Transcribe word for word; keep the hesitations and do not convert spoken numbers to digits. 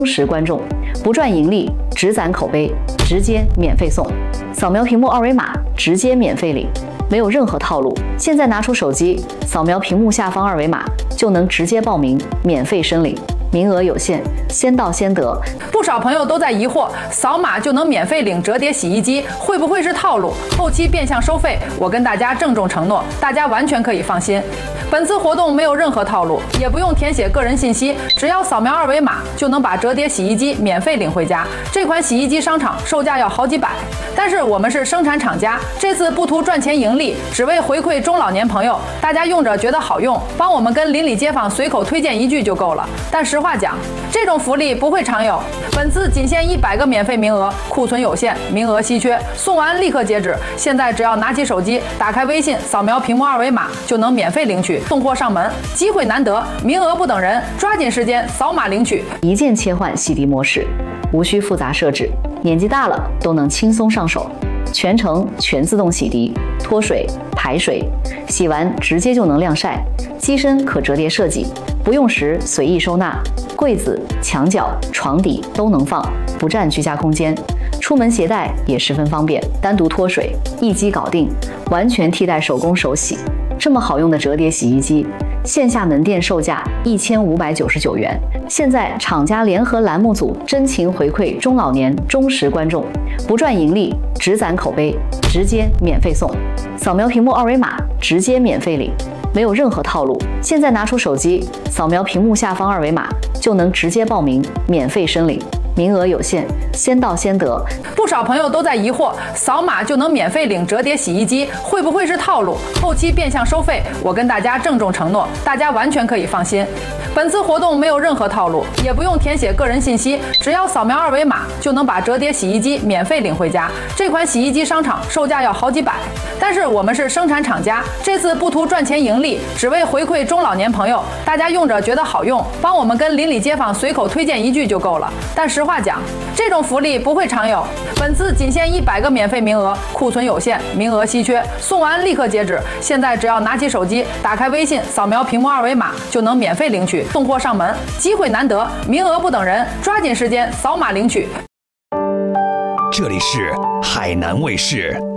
忠实观众，不赚盈利，只攒口碑，直接免费送。扫描屏幕二维码，直接免费领，没有任何套路。现在拿出手机，扫描屏幕下方二维码，就能直接报名，免费申领。名额有限，先到先得。 不少朋友都在疑惑，扫码就能免费领折叠洗衣机，会不会是套路？后期变相收费？我跟大家郑重承诺，大家完全可以放心。本次活动没有任何套路，也不用填写个人信息，只要扫描二维码就能把折叠洗衣机免费领回家。这款洗衣机商场售价要好几百，但是我们是生产厂家，这次不图赚钱盈利，只为回馈中老年朋友，大家用着觉得好用，帮我们跟邻里街坊随口推荐一句就够了。但实话讲，这种福利不会常有，本次仅限一百个免费名额，库存有限，名额稀缺，送完立刻截止。现在只要拿起手机，打开微信，扫描屏幕二维码，就能免费领取，送货上门。机会难得，名额不等人，抓紧时间扫码领取。 一键切换洗涤模式，无需复杂设置，年纪大了都能轻松上手。全程全自动洗涤，脱水、排水，洗完直接就能晾晒。机身可折叠设计，不用时随意收纳，柜子、墙角、床底都能放，不占居家空间。出门携带也十分方便，单独脱水，一机搞定，完全替代手工手洗。这么好用的折叠洗衣机，线下门店售价一千五百九十九元。现在厂家联合栏目组真情回馈中老年忠实观众，不赚盈利，只攒口碑，直接免费送。扫描屏幕二维码，直接免费领，没有任何套路。现在拿出手机，扫描屏幕下方二维码，就能直接报名，免费申领。名额有限，先到先得。 不少朋友都在疑惑，扫码就能免费领折叠洗衣机，会不会是套路？后期变相收费？我跟大家郑重承诺，大家完全可以放心。本次活动没有任何套路，也不用填写个人信息，只要扫描二维码就能把折叠洗衣机免费领回家。这款洗衣机商场售价要好几百，但是我们是生产厂家，这次不图赚钱盈利，只为回馈中老年朋友，大家用着觉得好用，帮我们跟邻里街坊随口推荐一句就够了。但实话讲，这种福利不会常有，本次仅限一百个免费名额，库存有限，名额稀缺，送完立刻截止。现在只要拿起手机，打开微信，扫描屏幕二维码，就能免费领取，送货上门。机会难得，名额不等人，抓紧时间扫码领取。 这里是海南卫视。